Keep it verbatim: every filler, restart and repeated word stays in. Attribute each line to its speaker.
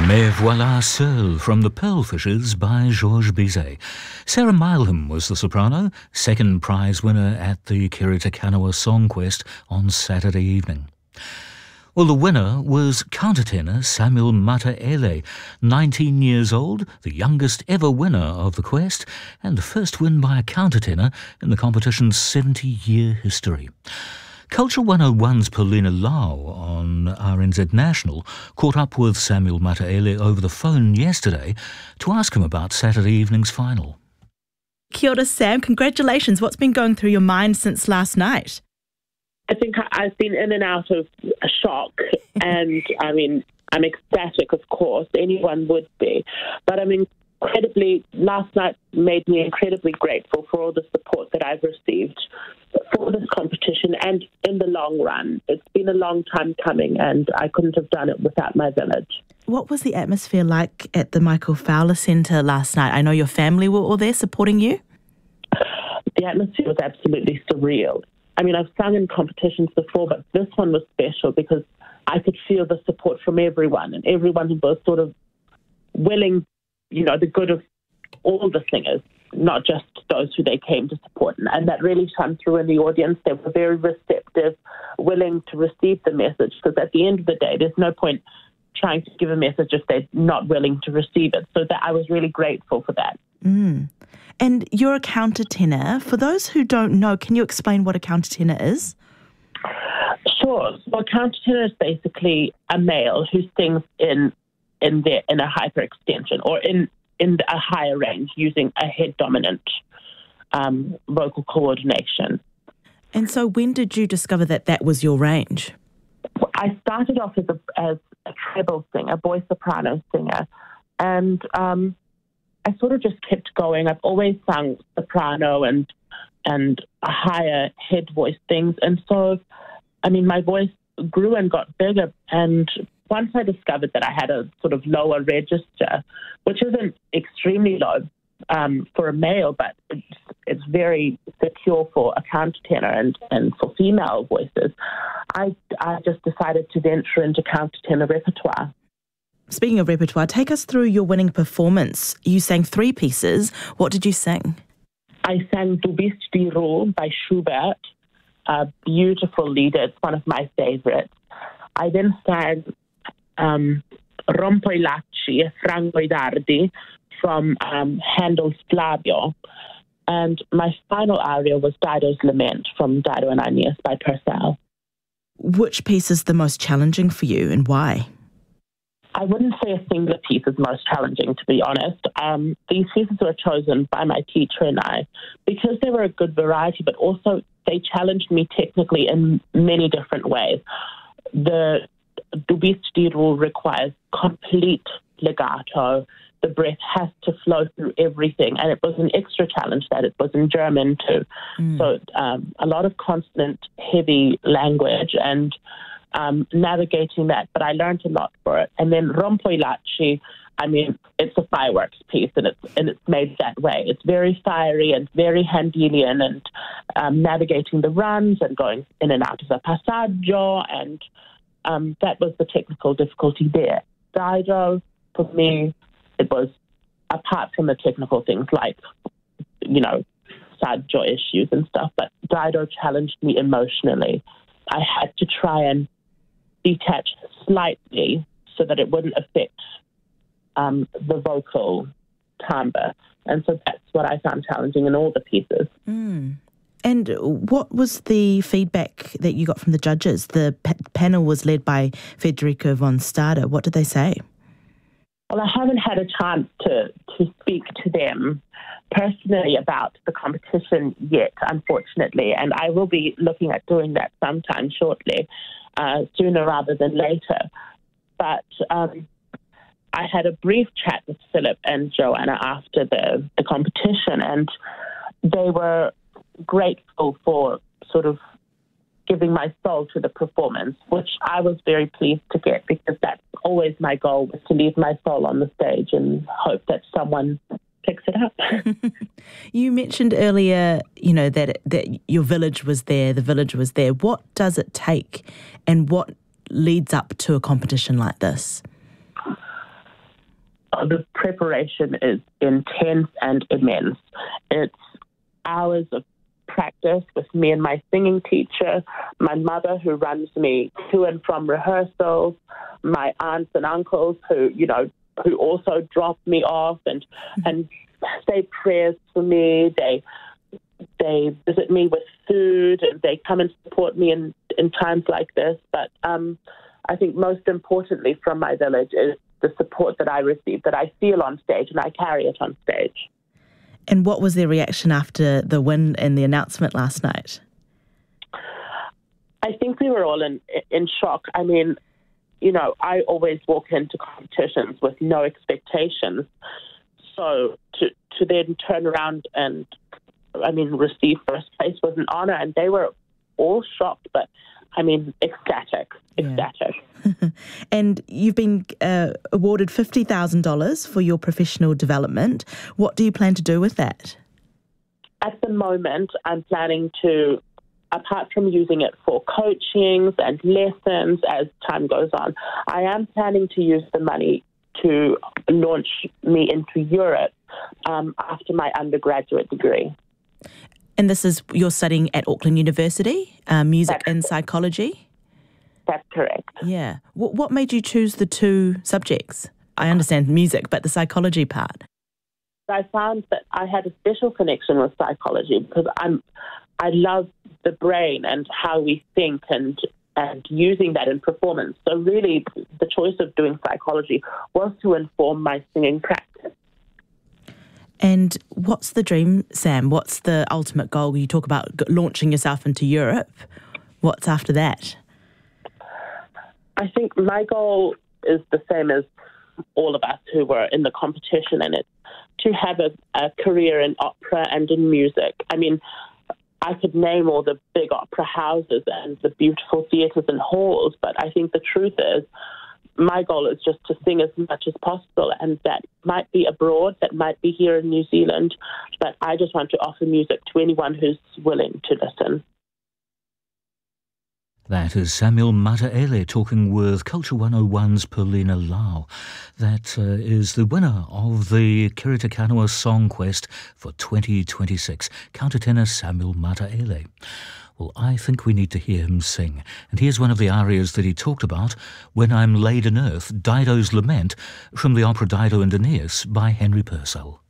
Speaker 1: Me Voilà Seul from The Pearlfishers by Georges Bizet. Sarah Milam was the soprano, second prize winner at the Kirita Kanawa Song Quest on Saturday evening. Well, the winner was countertenor Samuel Mataele, nineteen years old, the youngest ever winner of the quest, and the first win by a countertenor in the competition's seventy-year history. Culture one oh one's Paulina Lau on R N Z National caught up with Samuel Mataele over the phone yesterday to ask him about Saturday evening's final.
Speaker 2: Kia ora, Sam. Congratulations. What's been going through your mind since last night?
Speaker 3: I think I've been in and out of a shock, and I mean, I'm ecstatic, of course. Anyone would be. But I'm incredibly, last night made me incredibly grateful for all the support that I've received for this competition and in the long run. It's been a long time coming, and I couldn't have done it without my village.
Speaker 2: What was the atmosphere like at the Michael Fowler Centre last night? I know your family were all there supporting you.
Speaker 3: The atmosphere was absolutely surreal. I mean, I've sung in competitions before, but this one was special because I could feel the support from everyone, and everyone was sort of willing, you know, the good of all the singers, not just those who they came to support. And that really shone through in the audience. They were very receptive, willing to receive the message, because at the end of the day, there's no point trying to give a message if they're not willing to receive it. So that I was really grateful for that.
Speaker 2: Mm. And you're a countertenor. For those who don't know, can you explain what a countertenor is?
Speaker 3: Sure. So a countertenor is basically a male who sings in in their in a hyperextension or in, in a higher range using a head dominant um, vocal coordination.
Speaker 2: And so when did you discover that that was your range?
Speaker 3: I started off as a, as a treble singer, boy soprano singer, and um, I sort of just kept going. I've always sung soprano and and a higher head voice things. And so, I mean, my voice grew and got bigger. And once I discovered that I had a sort of lower register, which isn't extremely low um, for a male, but it's, it's very secure for a countertenor and, and for female voices, I, I just decided to venture into countertenor repertoire.
Speaker 2: Speaking of repertoire, take us through your winning performance. You sang three pieces. What did you sing?
Speaker 3: I sang Du bist die Ruhe by Schubert, a beautiful lieder. It's one of my favorites. I then sang um, Rompo i lacci, Frango i dardi from um, Handel's Flavio. And my final aria was Dido's Lament from Dido and Aeneas by Purcell.
Speaker 2: Which piece is the most challenging for you and why?
Speaker 3: I wouldn't say a single piece is most challenging, to be honest. Um, these pieces were chosen by my teacher and I because they were a good variety, but also they challenged me technically in many different ways. The Du bist die Ruhe requires complete legato. The breath has to flow through everything, and it was an extra challenge that it was in German too. Mm. So um, a lot of consonant-heavy language and Um, navigating that, but I learned a lot for it. And then Rompo i lacci, I mean, it's a fireworks piece, and it's and it's made that way. It's very fiery and very Handelian, and um, navigating the runs and going in and out of the passaggio, and um, that was the technical difficulty there. Dido, for me, it was, apart from the technical things like, you know, passaggio issues and stuff, but Dido challenged me emotionally. I had to try and detach slightly so that it wouldn't affect um, the vocal timbre. And so that's what I found challenging in all the pieces.
Speaker 2: Mm. And what was the feedback that you got from the judges? The p- panel was led by Federico von Stade. What did they say?
Speaker 3: Well, I haven't had a chance to, to speak to them personally about the competition yet, unfortunately, and I will be looking at doing that sometime shortly, uh, sooner rather than later. But um, I had a brief chat with Philip and Joanna after the, the competition, and they were grateful for sort of giving my soul to the performance, which I was very pleased to get, because that's always my goal, was to leave my soul on the stage and hope that someone picks it up.
Speaker 2: You mentioned earlier, you know, that that your village was there, the village was there. What does it take and what leads up to a competition like this?
Speaker 3: the preparation is intense and immense. It's hours of practice with me and my singing teacher, my mother who runs me to and from rehearsals, my aunts and uncles who, you know, who also drop me off and and say prayers for me. They they visit me with food and they come and support me in, in times like this. But um, I think most importantly from my village is the support that I receive, that I feel on stage, and I carry it on stage.
Speaker 2: And what was their reaction after the win and the announcement last night?
Speaker 3: I think we were all in in shock. I mean, you know, I always walk into competitions with no expectations. So to to then turn around and, I mean, receive first place was an honour, and they were all shocked, but, I mean, ecstatic, ecstatic.
Speaker 2: Yeah. And you've been uh, awarded fifty thousand dollars for your professional development. What do you plan to do with that?
Speaker 3: At the moment, I'm planning to, apart from using it for coachings and lessons as time goes on, I am planning to use the money to launch me into Europe um, after my undergraduate degree.
Speaker 2: And this is, you're studying at Auckland University, uh, music
Speaker 3: That's
Speaker 2: and psychology?
Speaker 3: That's correct.
Speaker 2: Yeah. What, what made you choose the two subjects? I understand music, but the psychology part.
Speaker 3: I found that I had a special connection with psychology because I'm, I love the brain and how we think and and using that in performance. So really, the choice of doing psychology was to inform my singing practice.
Speaker 2: And what's the dream, Sam? What's the ultimate goal? You talk about g- launching yourself into Europe. What's after that?
Speaker 3: I think my goal is the same as all of us who were in the competition, and it's to have a, a career in opera and in music. I mean, I could name all the big opera houses and the beautiful theatres and halls, but I think the truth is my goal is just to sing as much as possible, and that might be abroad, that might be here in New Zealand, but I just want to offer music to anyone who's willing to listen.
Speaker 1: That is Samuel Mataele talking with Culture one oh one's Paulina Lau. That uh, is the winner of the Kirita Kanawa Song Quest for twenty twenty-six, countertenor Samuel Mataele. Well, I think we need to hear him sing. And here's one of the arias that he talked about, When I'm Laid in Earth, Dido's Lament, from the opera Dido and Aeneas by Henry Purcell.